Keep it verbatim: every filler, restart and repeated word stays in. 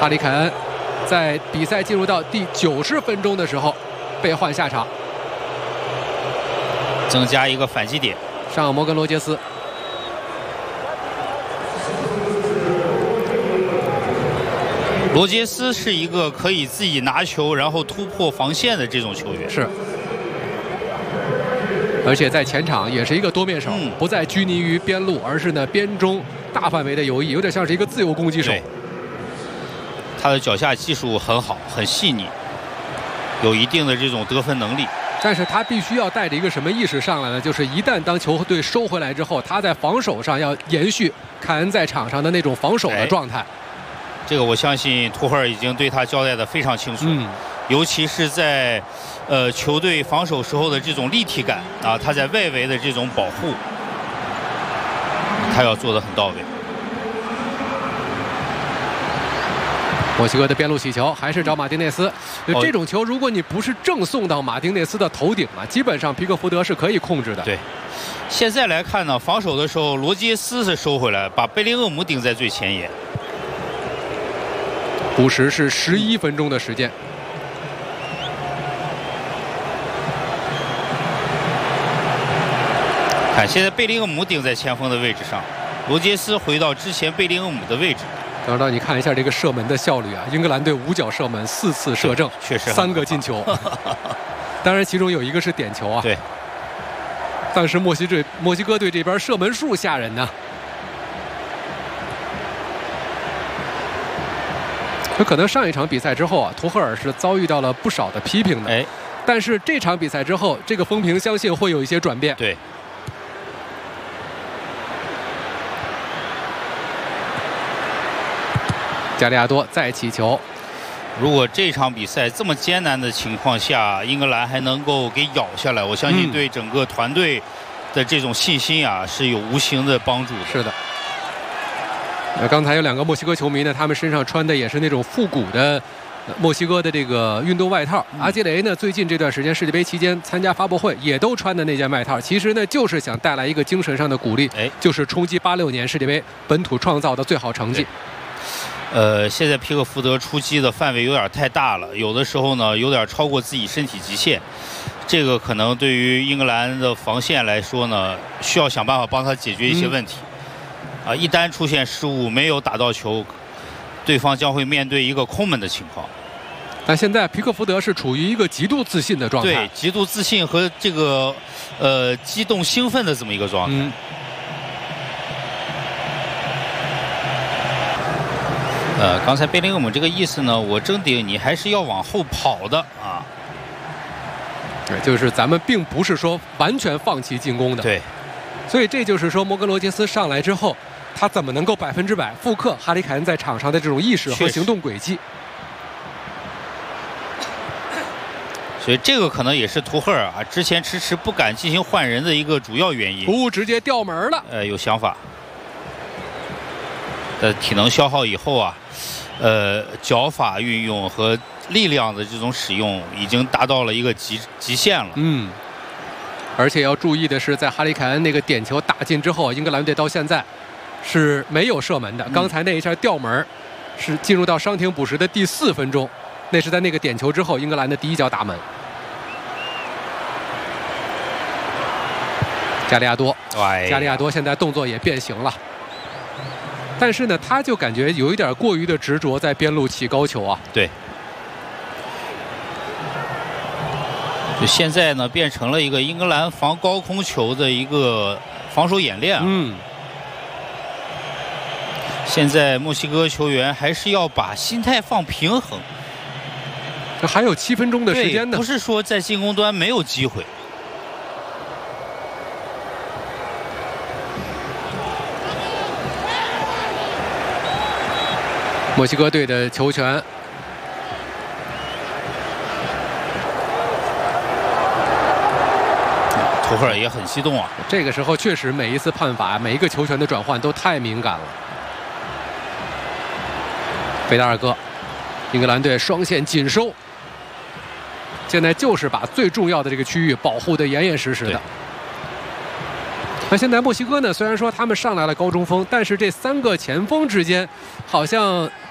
哈里凯恩在比赛进入到第九十分钟的时候被换下场， 增加一个反击点。 上摩根罗杰斯。 罗杰斯是一个可以自己拿球然后突破防线的这种球员， 是。而且在前场也是一个多面手， 嗯、 不再拘泥于边路，而是呢边中大范围的游弋，有点像是一个自由攻击手。 他的脚下技术很好，很细腻，有一定的这种得分能力。 但是他必须要带着一个什么意识上来呢？就是一旦当球队收回来之后，他在防守上要延续凯恩在场上的那种防守的状态。哎、 这个我相信图赫尔已经对他交代的非常清楚。嗯。尤其是在，呃，球队防守时候的这种立体感啊，他在外围的这种保护，他要做得很到位。 墨西哥的边路起球还是找马丁内斯，就这种球，如果你不是正送到马丁内斯的头顶了，基本上皮克福德是可以控制的。 对，现在来看呢，防守的时候，罗杰斯是收回来，把贝林厄姆顶在最前沿。 补时是十一分钟的时间。 看，现在贝林厄姆顶在前锋的位置上，罗杰斯回到之前贝林厄姆的位置。 等到你看一下这个射门的效率啊，英格兰队五脚射门四次射正， 确实三个进球。当然，其中有一个是点球啊。 对。 但是墨西队墨西哥队这边射门数吓人呢。有可能上一场比赛之后啊，图赫尔是遭遇到了不少的批评的。 哎。 但是这场比赛之后，这个风评相信会有一些转变。 对。 加利亚多再起球。 如果这场比赛这么艰难的情况下，英格兰还能够给咬下来，我相信对整个团队的这种信心啊是有无形的帮助的。 是的。那刚才有两个墨西哥球迷呢，他们身上穿的也是那种复古的墨西哥的这个运动外套。阿基雷呢，最近这段时间世界杯期间参加发布会，也都穿的那件外套。其实呢，就是想带来一个精神上的鼓励， 哎， 就是冲击八六年世界杯本土创造的最好成绩。 呃，现在皮克福德出击的范围有点太大了，有的时候呢有点超过自己身体极限，这个可能对于英格兰的防线来说呢，需要想办法帮他解决一些问题。嗯、啊，一旦出现失误，没有打到球，对方将会面对一个空门的情况。 但现在皮克福德是处于一个极度自信的状态， 对，极度自信和这个呃激动兴奋的这么一个状态。嗯呃，刚才贝林厄姆这个意思呢，我争顶你还是要往后跑的啊。 对，就是咱们并不是说完全放弃进攻的。 对， 所以这就是说摩根罗杰斯上来之后，他怎么能够百分之百复刻哈里凯恩在场上的这种意识和行动轨迹？ 所以这个可能也是图赫尔啊之前迟迟不敢进行换人的一个主要原因。 不，直接掉门了。 呃，有想法。的体能消耗以后啊，呃，脚法运用和力量的这种使用已经达到了一个极极限了。 嗯，而且要注意的是，在哈里凯恩那个点球打进之后，英格兰队到现在是没有射门的。嗯、刚才那一下掉门，是进入到伤停补时的第四分钟，那是在那个点球之后，英格兰的第一脚打门。加利亚多， 哎、 加利亚多现在动作也变形了。但是呢，他就感觉有一点过于的执着在边路起高球啊。 对。就现在呢，变成了一个英格兰防高空球的一个防守演练啊。 嗯。 现在墨西哥球员还是要把心态放平衡。 这还有七分钟的时间呢。 不是说在进攻端没有机会。 墨西哥队的球权， 图赫尔也很激动啊。 这个时候确实每一次判罚，每一个球权的转换都太敏感了。费达尔戈，英格兰队双线紧收，现在就是把最重要的这个区域保护得严严实实的。那现在墨西哥呢？虽然说他们上来了高中锋，但是这三个前锋之间，好像